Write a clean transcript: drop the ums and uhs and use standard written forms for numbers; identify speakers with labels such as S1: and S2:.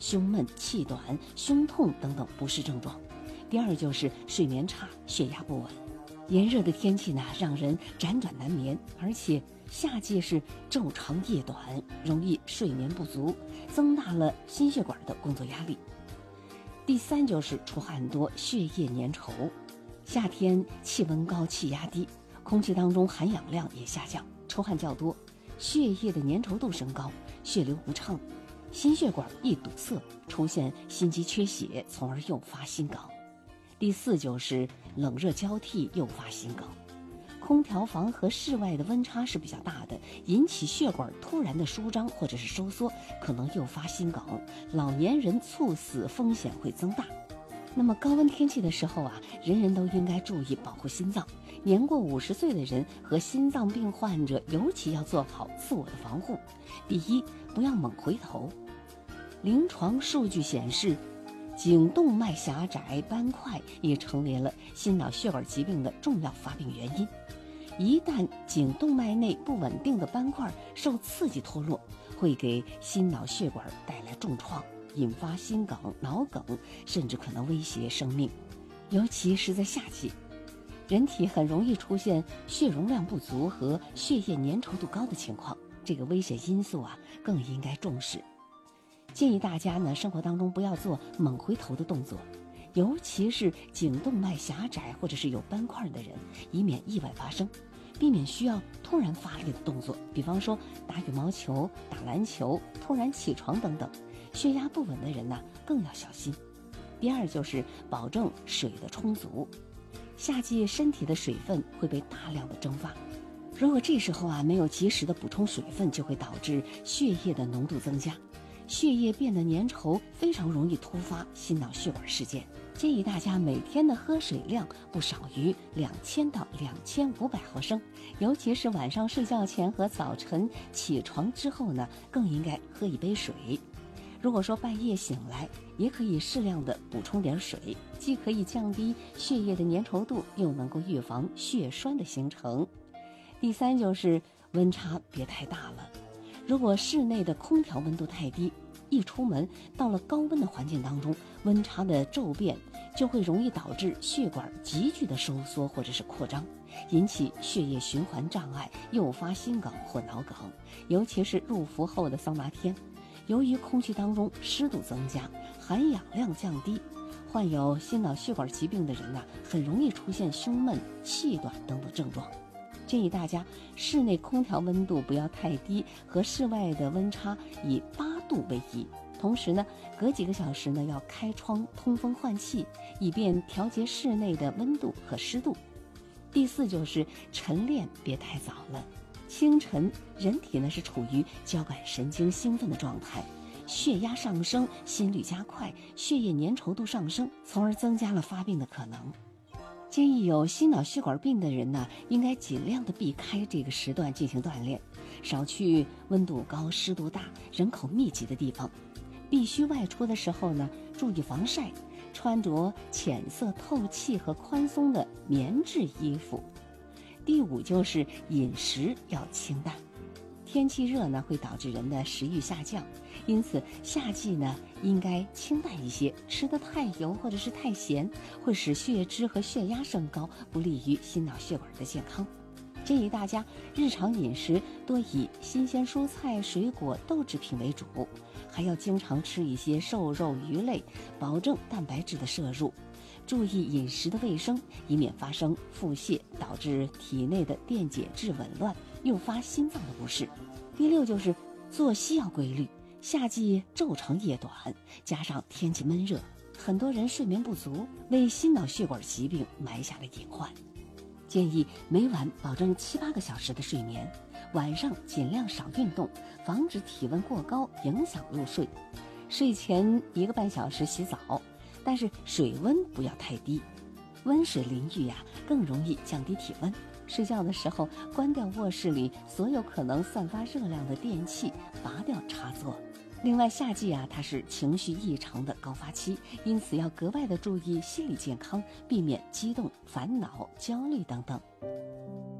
S1: 胸闷、气短、胸痛等等不适症状。第二就是睡眠差、血压不稳。炎热的天气呢，让人辗转难眠，而且夏季是昼长夜短，容易睡眠不足，增大了心血管的工作压力。第三就是出汗多、血液粘稠。夏天气温高、气压低，空气当中含氧量也下降，出汗较多，血液的粘稠度升高，血流不畅，心血管易堵塞，出现心肌缺血，从而诱发心梗。第四就是冷热交替诱发心梗。空调房和室外的温差是比较大的，引起血管突然的舒张或者是收缩，可能诱发心梗，老年人猝死风险会增大。那么高温天气的时候啊，人人都应该注意保护心脏。年过50岁的人和心脏病患者尤其要做好自我的防护。第一，不要猛回头。临床数据显示，颈动脉狭窄斑块也成为了心脑血管疾病的重要发病原因。一旦颈动脉内不稳定的斑块受刺激脱落，会给心脑血管带来重创，引发心梗、脑梗，甚至可能威胁生命。尤其是在夏季，人体很容易出现血容量不足和血液粘稠度高的情况，这个危险因素啊更应该重视。建议大家呢，生活当中不要做猛回头的动作，尤其是颈动脉狭窄或者是有斑块的人，以免意外发生。避免需要突然发力的动作，比方说打羽毛球、打篮球、突然起床等等。血压不稳的人呢，更要小心。第二就是保证水的充足。夏季身体的水分会被大量的蒸发，如果这时候啊没有及时的补充水分，就会导致血液的浓度增加，血液变得粘稠，非常容易突发心脑血管事件。建议大家每天的喝水量不少于2000到2500毫升，尤其是晚上睡觉前和早晨起床之后呢，更应该喝一杯水。如果说半夜醒来，也可以适量的补充点水，既可以降低血液的粘稠度，又能够预防血栓的形成。第三就是温差别太大了。如果室内的空调温度太低，一出门到了高温的环境当中，温差的骤变就会容易导致血管急剧的收缩或者是扩张，引起血液循环障碍，诱发心梗或脑梗。尤其是入伏后的桑拿天，由于空气当中湿度增加，含氧量降低，患有心脑血管疾病的人很容易出现胸闷、气短等等症状。建议大家室内空调温度不要太低，和室外的温差以8度为宜。同时呢，隔几个小时呢要开窗通风换气，以便调节室内的温度和湿度。第四就是晨练别太早了。清晨人体呢是处于交感神经兴奋的状态，血压上升，心率加快，血液粘稠度上升，从而增加了发病的可能。建议有心脑血管病的人呢，应该尽量的避开这个时段进行锻炼，少去温度高、湿度大、人口密集的地方。必须外出的时候呢，注意防晒，穿着浅色、透气和宽松的棉质衣服。第五就是饮食要清淡。天气热呢，会导致人的食欲下降，因此夏季呢应该清淡一些，吃得太油或者是太咸，会使血脂和血压升高，不利于心脑血管的健康。建议大家日常饮食多以新鲜蔬菜、水果、豆制品为主，还要经常吃一些瘦肉、鱼类，保证蛋白质的摄入。注意饮食的卫生，以免发生腹泻，导致体内的电解质紊乱，诱发心脏的不适。第六就是作息要规律。夏季昼长夜短，加上天气闷热，很多人睡眠不足，为心脑血管疾病埋下了隐患。建议每晚保证7-8个小时的睡眠，晚上尽量少运动，防止体温过高影响入睡。睡前1个半小时洗澡，但是水温不要太低，温水淋浴更容易降低体温。睡觉的时候关掉卧室里所有可能散发热量的电器，拔掉插座。另外夏季它是情绪异常的高发期，因此要格外的注意心理健康，避免激动、烦恼、焦虑等等。